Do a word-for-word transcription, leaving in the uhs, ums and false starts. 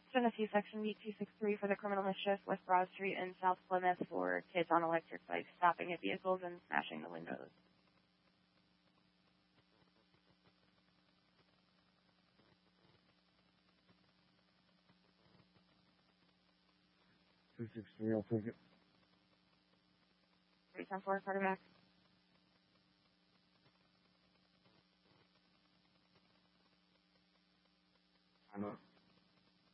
Genesee Section B two six three for the criminal mischief, West Broad Street in South Plymouth for kids on electric bikes stopping at vehicles and smashing the windows. two six three, I'll take it. three ten four, quarterback. I'm up.